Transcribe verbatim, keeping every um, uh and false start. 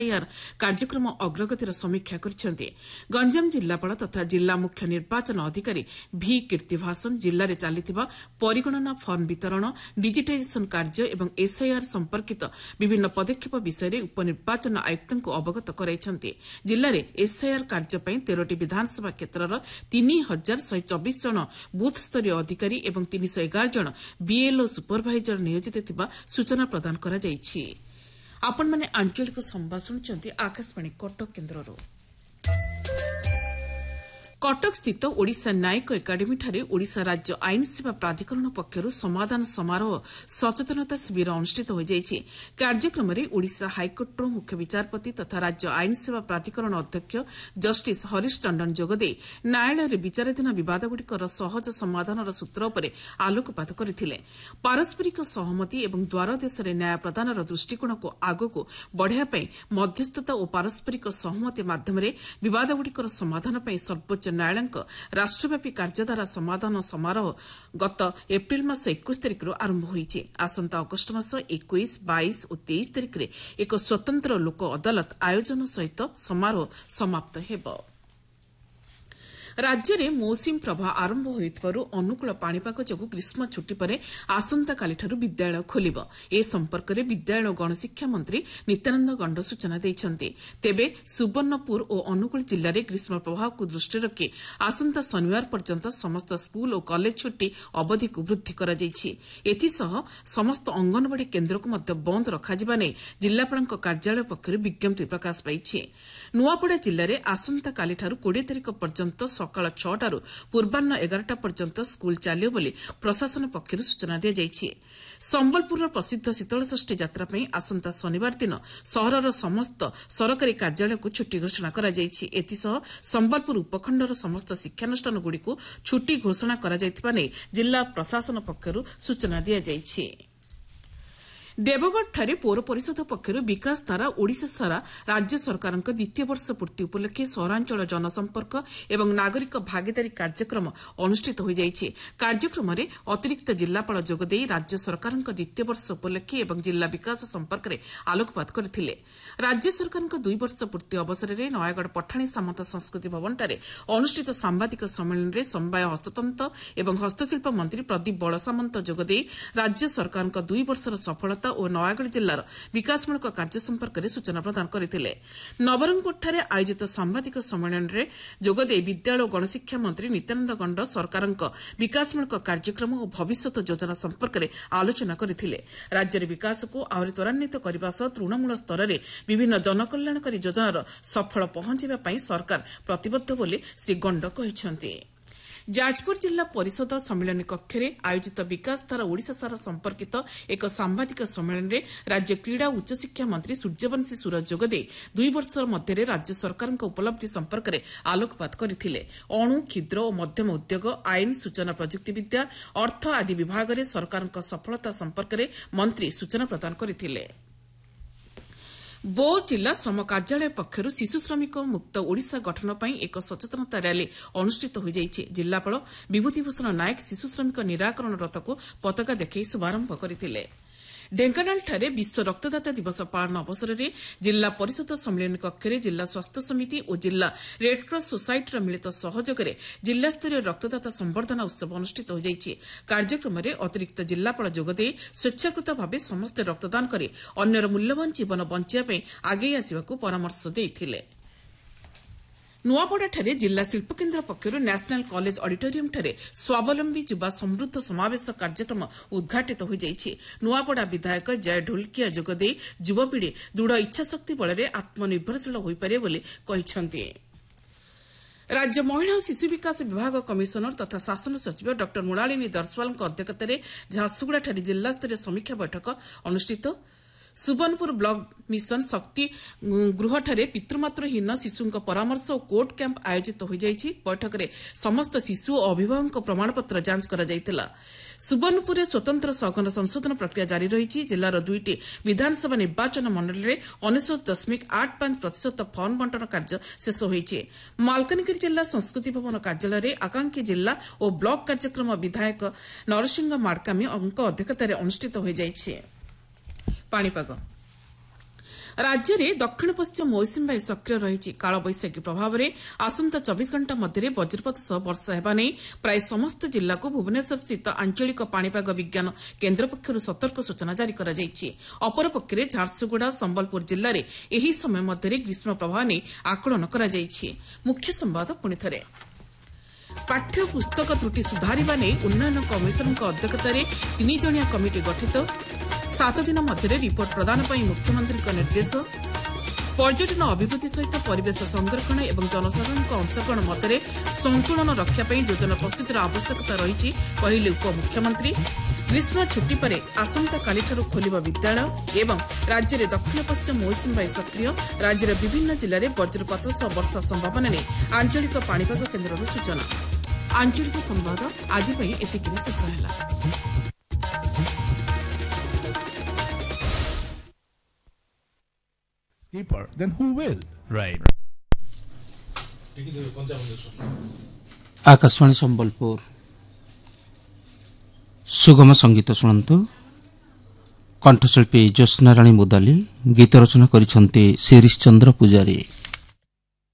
SIR कार्यक्रम अग्रगतिर समीक्षा କରିଛନ୍ତି। गंजाम जिल्लापाल तथा जिल्ला मुख्य निर्वाचन अधिकारी भि कीर्तिभासन जिल्लाରେ ଚାଲିଥିବା ପରିଗଣନା ଫର୍ମ ବିତରଣ ଡିଜିଟାଇଜେସନ କାର୍ଯ୍ୟ ଏବଂ ଏସଆଇଆର୍ ସମ୍ପର୍କିତ ବିଭିନ୍ନ ପଦକ୍ଷେପ ବିଷୟରେ ଉପନିର୍ବାଚନ ଆୟୁକ୍ତଙ୍କୁ ଅବଗତ କରାଇଛନ୍ତି। ଜିଲ୍ଲାରେ ଏସଆଇଆର୍ କାର୍ଯ୍ୟ ପାଇଁ ତେରଟି ବିଧାନସଭା କ୍ଷେତ୍ରର ତିନି ହଜାର ଶହେ ଚବିଶ ଜଣ ବୁଥସ୍ତରୀୟ ଅଧିକାରୀ ଏବଂ ତିନିଶହ ଏଗାର ଜଣ ବିଏଲ୍ଓ ସୁପରଭାଇଜର ନିୟୋଜିତ ଥିବା ସୂଚନା ପ୍ରଦାନ କରାଯାଇଛି। ଆପଣମାନେ ଆଞ୍ଚଳିକ ସମ୍ବାଦ ଶୁଣୁଛନ୍ତି ଆକାଶବାଣୀ କଟକ କେନ୍ଦ୍ରରୁ। କଟକସ୍ଥିତ ଓଡ଼ିଶା ନ୍ୟାୟିକ ଏକାଡେମୀଠାରେ ଓଡ଼ିଶା ରାଜ୍ୟ ଆଇନ ସେବା ପ୍ରାଧିକରଣ ପକ୍ଷରୁ ସମାଧାନ ସମାରୋହ ସଚେତନତା ଶିବିର ଅନୁଷ୍ଠିତ ହୋଇଯାଇଛି। କାର୍ଯ୍ୟକ୍ରମରେ ଓଡ଼ିଶା ହାଇକୋର୍ଟର ମୁଖ୍ୟ ବିଚାରପତି ତଥା ରାଜ୍ୟ ଆଇନ ସେବା ପ୍ରାଧିକରଣ ଅଧ୍ୟକ୍ଷ ଜଷ୍ଟିସ୍ ହରୀଶ ଟଣ୍ଡନ ଯୋଗଦେଇ ନ୍ୟାୟାଳୟରେ ବିଚାରାଧୀନ ବିବାଦଗୁଡ଼ିକର ସହଜ ସମାଧାନର ସୂତ୍ର ଉପରେ ଆଲୋକପାତ କରିଥିଲେ। ପାରସ୍ପରିକ ସହମତି ଏବଂ ଦ୍ୱାରଦେଶରେ ନ୍ୟାୟ ପ୍ରଦାନର ଦୃଷ୍ଟିକୋଣକୁ ଆଗକୁ ବଢ଼ାଇବା ପାଇଁ ମଧ୍ୟସ୍ଥତା ଓ ପାରସ୍ପରିକ ସହମତି ମାଧ୍ୟମରେ ବିବାଦଗୁଡ଼ିକର ସମାଧାନ ପାଇଁ ସର୍ବୋଚ୍ଚ ନ୍ୟାୟାଳୟଙ୍କ ରାଷ୍ଟ୍ରବ୍ୟାପୀ କାର୍ଯ୍ୟଧାରା ସମାଧାନ ସମାରୋହ ଗତ ଏପ୍ରିଲ୍ ମାସ ଏକୋଇଶ ତାରିଖରୁ ଆରମ୍ଭ ହୋଇଛି। ଆସନ୍ତା ଅଗଷ୍ଟ ମାସ ଏକୋଇଶ ବାଇଶ ଓ ତେଇଶ ତାରିଖରେ ଏକ ସ୍ୱତନ୍ତ୍ର ଲୋକ ଅଦାଲତ ଆୟୋଜନ ସହିତ ସମାରୋହ ସମାପ୍ତ ହେବ। ରାଜ୍ୟରେ ମୌସୁମୀ ପ୍ରବାହ ଆରମ୍ଭ ହୋଇଥିବାରୁ ଅନୁକୂଳ ପାଣିପାଗ ଯୋଗୁଁ ଗ୍ରୀଷ୍ମ ଛୁଟି ପରେ ଆସନ୍ତାକାଲିଠାରୁ ବିଦ୍ୟାଳୟ ଖୋଲିବ। ଏ ସମ୍ପର୍କରେ ବିଦ୍ୟାଳୟ ଓ ଗଣଶିକ୍ଷା ମନ୍ତ୍ରୀ ନିତ୍ୟାନନ୍ଦ ଗଣ୍ଡ ସୂଚନା ଦେଇଛନ୍ତି। ତେବେ ସୁବର୍ଣ୍ଣପୁର ଓ ଅନୁଗୁଳ ଜିଲ୍ଲାରେ ଗ୍ରୀଷ୍ମ ପ୍ରବାହକୁ ଦୃଷ୍ଟିରେ ରଖି ଆସନ୍ତା ଶନିବାର ପର୍ଯ୍ୟନ୍ତ ସମସ୍ତ ସ୍କୁଲ ଓ କଲେଜ ଛୁଟି ଅବଧିକୁ ବୃଦ୍ଧି କରାଯାଇଛି। ଏଥିସହ ସମସ୍ତ ଅଙ୍ଗନବାଡି କେନ୍ଦ୍ରକୁ ମଧ୍ୟ ବନ୍ଦ ରଖାଯିବା ନେଇ ଜିଲ୍ଲାପାଳଙ୍କ କାର୍ଯ୍ୟାଳୟ ପକ୍ଷରୁ ବିଜ୍ଞପ୍ତି ପ୍ରକାଶ ପାଇଛି। ନୂଆପଡ଼ା ଜିଲ୍ଲାରେ ଆସନ୍ତାକାଲିଠାରୁ କୋଡ଼ିଏ ତାରିଖ ପର୍ଯ୍ୟନ୍ତ ସକାଳ ଛଅଟାରୁ ପୂର୍ବାହ୍ନ ଏଗାରଟା ପର୍ଯ୍ୟନ୍ତ ସ୍କୁଲ ଚାଲିବ ବୋଲି ପ୍ରଶାସନ ପକ୍ଷରୁ ସୂଚନା ଦିଆଯାଇଛି। ସମ୍ବଲପୁରର ପ୍ରସିଦ୍ଧ ଶୀତଳଷଷ୍ଠୀ ଯାତ୍ରା ପାଇଁ ଆସନ୍ତା ଶନିବାର ଦିନ ସହରର ସମସ୍ତ ସରକାରୀ କାର୍ଯ୍ୟାଳୟକୁ ଛୁଟି ଘୋଷଣା କରାଯାଇଛି। ଏଥିସହ ସମ୍ବଲପୁର ଉପଖଣ୍ଡର ସମସ୍ତ ଶିକ୍ଷାନୁଷ୍ଠାନଗୁଡ଼ିକୁ ଛୁଟି ଘୋଷଣା କରାଯାଇଥିବା ନେଇ ଜିଲ୍ଲା ପ୍ରଶାସନ ପକ୍ଷରୁ ସୂଚନା ଦିଆଯାଇଛି। ଦେବଗଡ଼ଠାରେ ପୌର ପରିଷଦ ପକ୍ଷରୁ ବିକାଶ ଧାରା ଓଡ଼ିଶା ସାରା ରାଜ୍ୟ ସରକାରଙ୍କ ଦ୍ୱିତୀୟ ବର୍ଷ ପୂର୍ତ୍ତି ଉପଲକ୍ଷେ ସହରାଞ୍ଚଳ ଜନସମ୍ପର୍କ ଏବଂ ନାଗରିକ ଭାଗିଦାରୀ କାର୍ଯ୍ୟକ୍ରମ ଅନୁଷ୍ଠିତ ହୋଇଯାଇଛି। କାର୍ଯ୍ୟକ୍ରମରେ ଅତିରିକ୍ତ ଜିଲ୍ଲାପାଳ ଯୋଗଦେଇ ରାଜ୍ୟ ସରକାରଙ୍କ ଦ୍ୱିତୀୟ ବର୍ଷ ଉପଲକ୍ଷେ ଏବଂ ଜିଲ୍ଲା ବିକାଶ ସମ୍ପର୍କରେ ଆଲୋକପାତ କରିଥିଲେ। ରାଜ୍ୟ ସରକାରଙ୍କ ଦୁଇ ବର୍ଷ ପୂର୍ତ୍ତି ଅବସରରେ ନୟାଗଡ଼ ପଠାଣି ସାମନ୍ତ ସଂସ୍କୃତି ଭବନଠାରେ ଅନୁଷ୍ଠିତ ସାମ୍ବାଦିକ ସମ୍ମିଳନୀରେ ସମବାୟ ହସ୍ତତନ୍ତ ଏବଂ ହସ୍ତଶିଳ୍ପ ମନ୍ତ୍ରୀ ପ୍ରଦୀପ ବଳସାମନ୍ତ ଯୋଗଦେଇ ରାଜ୍ୟ ସରକାରଙ୍କ ଦୁଇ ବର୍ଷର ସଫଳତା ଓ ନୟାଗଡ଼ ଜିଲ୍ଲାର ବିକାଶମୂଳକ କାର୍ଯ୍ୟ ସମ୍ପର୍କରେ ସୂଚନା ପ୍ରଦାନ କରିଥିଲେ। ନବରଙ୍ଗପୁରଠାରେ ଆୟୋଜିତ ସାମ୍ବାଦିକ ସମ୍ମିଳନୀରେ ଯୋଗଦେଇ ବିଦ୍ୟାଳୟ ଓ ଗଣଶିକ୍ଷା ମନ୍ତ୍ରୀ ନିତ୍ୟାନନ୍ଦ ଗଣ୍ଡ ସରକାରଙ୍କ ବିକାଶମୂଳକ କାର୍ଯ୍ୟକ୍ରମ ଓ ଭବିଷ୍ୟତ ଯୋଜନା ସମ୍ପର୍କରେ ଆଲୋଚନା କରିଥିଲେ। ରାଜ୍ୟରେ ବିକାଶକୁ ଆହୁରି ତ୍ୱରାନ୍ୱିତ କରିବା ସହ ତୃଣମୂଳ ସ୍ତରରେ ବିଭିନ୍ନ ଜନକଲ୍ୟାଣକାରୀ ଯୋଜନାର ସଫଳ ପହଞ୍ଚାଇବା ପାଇଁ ସରକାର ପ୍ରତିବଦ୍ଧ ବୋଲି ଶ୍ରୀ ଗଣ୍ଡ କହିଛନ୍ତି। ଯାଜପୁର ଜିଲ୍ଲା ପରିଷଦ ସମ୍ମିଳନୀ କକ୍ଷରେ ଆୟୋଜିତ ବିକାଶ ଧାରା ଓଡ଼ିଶା ସାରା ସମ୍ପର୍କିତ ଏକ ସାମ୍ବାଦିକ ସମ୍ମିଳନୀରେ ରାଜ୍ୟ କ୍ରୀଡ଼ା ଓ ଉଚ୍ଚଶିକ୍ଷା ମନ୍ତ୍ରୀ ସୂର୍ଯ୍ୟବଂଶୀ ସୁର ଯୋଗଦେଇ ଦୁଇ ବର୍ଷ ମଧ୍ୟରେ ରାଜ୍ୟ ସରକାରଙ୍କ ଉପଲବ୍ଧି ସମ୍ପର୍କରେ ଆଲୋକପାତ କରିଥିଲେ। ଅଣୁ କ୍ଷୁଦ୍ର ଓ ମଧ୍ୟମ ଉଦ୍ୟୋଗ ଆଇନ ସୂଚନା ପ୍ରଯୁକ୍ତିବିଦ୍ୟା ଅର୍ଥ ଆଦି ବିଭାଗରେ ସରକାରଙ୍କ ସଫଳତା ସମ୍ପର୍କରେ ମନ୍ତ୍ରୀ ସୂଚନା ପ୍ରଦାନ କରିଥିଲେ। ବୌଦ୍ଧ ଜିଲ୍ଲା ଶ୍ରମ କାର୍ଯ୍ୟାଳୟ ପକ୍ଷରୁ ଶିଶୁ ଶ୍ରମିକ ମୁକ୍ତ ଓଡ଼ିଶା ଗଠନ ପାଇଁ ଏକ ସଚେତନତା ର୍ୟାଲି ଅନୁଷ୍ଠିତ ହୋଇଯାଇଛି। ଜିଲ୍ଲାପାଳ ବିଭୂତିଭୂଷଣ ନାୟକ ଶିଶୁ ଶ୍ରମିକ ନିରାକରଣ ରଥକୁ ପତାକା ଦେଖାଇ ଶୁଭାରମ୍ଭ କରିଥିଲେ। ଢେଙ୍କାନାଳଠାରେ ବିଶ୍ୱ ରକ୍ତଦାତା ଦିବସ ପାଳନ ଅବସରରେ ଜିଲ୍ଲା ପରିଷଦ ସମ୍ମିଳନୀ କକ୍ଷରେ ଜିଲ୍ଲା ସ୍ୱାସ୍ଥ୍ୟ ସମିତି ଓ ଜିଲ୍ଲା ରେଡ୍କ୍ରସ୍ ସୋସାଇଟିର ମିଳିତ ସହଯୋଗରେ ଜିଲ୍ଲାସ୍ତରୀୟ ରକ୍ତଦାତା ସମ୍ବର୍ଦ୍ଧନା ଉତ୍ସବ ଅନୁଷ୍ଠିତ ହୋଇଯାଇଛି। କାର୍ଯ୍ୟକ୍ରମରେ ଅତିରିକ୍ତ ଜିଲ୍ଲାପାଳ ଯୋଗଦେଇ ସ୍ୱେଚ୍ଛାକୃତ ଭାବେ ସମସ୍ତେ ରକ୍ତଦାନ କରି ଅନ୍ୟର ମୂଲ୍ୟବାନ ଜୀବନ ବଞ୍ଚାଇବା ପାଇଁ ଆଗେଇ ଆସିବାକୁ ପରାମର୍ଶ ଦେଇଥିଲେ। ନୂଆପଡ଼ାଠାରେ ଜିଲ୍ଲା ଶିଳ୍ପକେନ୍ଦ୍ର ପକ୍ଷରୁ ନ୍ୟାସନାଲ୍ କଲେଜ ଅଡିଟୋରିୟମ୍ଠାରେ ସ୍ୱାବଲମ୍ବୀ ଯୁବା ସମୃଦ୍ଧ ସମାବେଶ କାର୍ଯ୍ୟକ୍ରମ ଉଦ୍ଘାଟିତ ହୋଇଯାଇଛି। ନୂଆପଡ଼ା ବିଧାୟକ ଜୟ ଢୋଲକିଆ ଯୋଗଦେଇ ଯୁବପିଢ଼ି ଦୃଢ଼ ଇଚ୍ଛାଶକ୍ତି ବଳରେ ଆତ୍ମନିର୍ଭରଶୀଳ ହୋଇପାରିବେ ବୋଲି କହିଛନ୍ତି। ରାଜ୍ୟ ମହିଳା ଓ ଶିଶୁ ବିକାଶ ବିଭାଗ କମିଶନର ତଥା ଶାସନ ସଚିବ ଡ ମୃଣାଳିନୀ ଦର୍ଶୱାଲଙ୍କ ଅଧ୍ୟକ୍ଷତାରେ ଝାରସୁଗୁଡ଼ାଠାରେ ଜିଲ୍ଲାସ୍ତରୀୟ ସମୀକ୍ଷା ବୈଠକ ଅନୁଷ୍ଠିତ। ସୁବର୍ଣ୍ଣପୁର ବ୍ଲକ ମିଶନ ଶକ୍ତି ଗୃହଠାରେ ପିତୃମାତୃହୀନ ଶିଶୁଙ୍କ ପରାମର୍ଶ ଓ କୋର୍ଟ କ୍ୟାମ୍ପ ଆୟୋଜିତ ହୋଇଯାଇଛି। ବୈଠକରେ ସମସ୍ତ ଶିଶୁ ଓ ଅଭିଭାବକଙ୍କ ପ୍ରମାଣପତ୍ର ଯାଞ୍ଚ କରାଯାଇଥିଲା। ସୁବର୍ଣ୍ଣପୁରରେ ସ୍ୱତନ୍ତ୍ର ସଘନ ସଂଶୋଧନ ପ୍ରକ୍ରିୟା ଜାରି ରହିଛି। ଜିଲ୍ଲାର ଦୁଇଟି ବିଧାନସଭା ନିର୍ବାଚନ ମଣ୍ଡଳୀରେ ଅନେଶ୍ୱତ ଦଶମିକ ଆଠ ପାଞ୍ଚ ପ୍ରତିଶତ ଫର୍ମ ବଣ୍ଟନ କାର୍ଯ୍ୟ ଶେଷ ହୋଇଛି। ମାଲକାନଗିରି ଜିଲ୍ଲା ସଂସ୍କୃତି ଭବନ କାର୍ଯ୍ୟାଳୟରେ ଆକାଂକ୍ଷୀ ଜିଲ୍ଲା ଓ ବ୍ଲକ କାର୍ଯ୍ୟକ୍ରମ ବିଧାୟକ ନରସିଂହ ମାଡକାମୀଙ୍କ ଅଧ୍ୟକ୍ଷତାରେ ଅନୁଷ୍ଠିତ ହୋଇଯାଇଛି। ପାଣିପାଗ ରାଜ୍ୟରେ ଦକ୍ଷିଣ ପଶ୍ଚିମ ମୌସୁମୀ ବାୟୁ ସକ୍ରିୟ ରହିଛି। କାଳବୈଶାଖୀ ପ୍ରଭାବରେ ଆସନ୍ତା ଚବିଶ ଘଣ୍ଟା ମଧ୍ୟରେ ବଜ୍ରପାତ ସହ ବର୍ଷା ହେବା ନେଇ ପ୍ରାୟ ସମସ୍ତ ଜିଲ୍ଲାକୁ ଭୁବନେଶ୍ୱରସ୍ଥିତ ଆଞ୍ଚଳିକ ପାଣିପାଗ ବିଜ୍ଞାନ କେନ୍ଦ୍ର ପକ୍ଷରୁ ସତର୍କ ସୂଚନା ଜାରି କରାଯାଇଛି। ଅପରପକ୍ଷରେ ଝାରସୁଗୁଡ଼ା ସମ୍ବଲପୁର ଜିଲ୍ଲାରେ ଏହି ସମୟ ମଧ୍ୟରେ ଗ୍ରୀଷ୍ମ ପ୍ରବାହ ନେଇ ଆକଳନ କରାଯାଇଛି। ମୁଖ୍ୟ ସମ୍ବାଦ ପୁଣିଥରେ ପାଠ୍ୟ ପୁସ୍ତକ ତ୍ରୁଟି ସୁଧାରିବା ନେଇ ଉନ୍ନୟନ କମିଶନଙ୍କ ଅଧ୍ୟକ୍ଷତାରେ ତିନି ଜଣିଆ କମିଟି ଗଠିତ। ସାତ ଦିନ ମଧ୍ୟରେ ରିପୋର୍ଟ ପ୍ରଦାନ ପାଇଁ ମୁଖ୍ୟମନ୍ତ୍ରୀଙ୍କ ନିର୍ଦ୍ଦେଶ। ପର୍ଯ୍ୟଟନ ଅଭିବୃଦ୍ଧି ସହିତ ପରିବେଶ ସଂରକ୍ଷଣ ଏବଂ ଜନସାଧାରଣଙ୍କ ଅଂଶଗ୍ରହଣ ମଧ୍ୟରେ ସନ୍ତୁଳନ ରକ୍ଷା ପାଇଁ ଯୋଜନା ପ୍ରସ୍ତୁତିର ଆବଶ୍ୟକତା ରହିଛି କହିଲେ ଉପମୁଖ୍ୟମନ୍ତ୍ରୀ। ଗ୍ରୀଷ୍ମ ଛୁଟି ପରେ ଆସନ୍ତାକାଲିଠାରୁ ଖୋଲିବ ବିଦ୍ୟାଳୟ ଏବଂ ରାଜ୍ୟରେ ଦକ୍ଷିଣ ପଶ୍ଚିମ ମୌସୁମୀ ବାୟୁ ସକ୍ରିୟ। ରାଜ୍ୟର ବିଭିନ୍ନ ଜିଲ୍ଲାରେ ବଜ୍ରପାତ ସହ ବର୍ଷା ସମ୍ଭାବନା ନେଇ ଆଞ୍ଚଳିକ ପାଣିପାଗ କେନ୍ଦ୍ରର ସୂଚନା। ଆଞ୍ଚଳିକ ସମ୍ବାଦ ଆଜି ପାଇଁ ଏତିକିରେ ଶେଷ ହେଲା। Keeper, then who will? Right. Akashvani Sambalpur सुगम संगीत शुणु। कंठशिल्पी ज्योत्स्ना राणी मुदाली, गीत रचना करिसेंती शिरीष चंद्र पुजारी।